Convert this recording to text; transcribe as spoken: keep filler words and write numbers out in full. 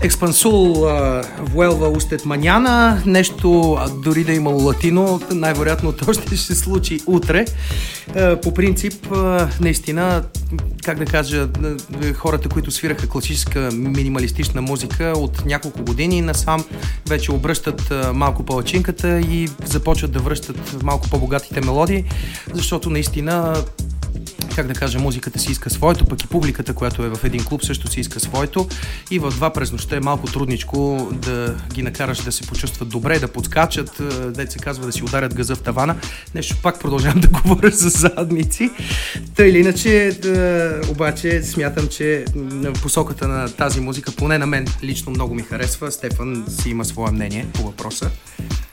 Експансул Vuelva usted mañana, нещо дори да е имало латино, най-вероятно то ще се случи утре. По принцип, наистина, как да кажа, хората, които свираха класическа минималистична музика от няколко години насам, вече обръщат малко палачинката и започват да връщат малко по-богатите мелодии, защото наистина, как да кажа, музиката си иска своето, пък и публиката, която е в един клуб, също си иска своето. И в два през нощта е малко трудничко да ги накараш да се почувстват добре, да подскачат, дето се казва, да си ударят газа в тавана. Нещо пак продължавам да говоря за задници. Та или иначе, да, обаче смятам, че посоката на тази музика, поне на мен лично много ми харесва. Стефан си има свое мнение по въпроса.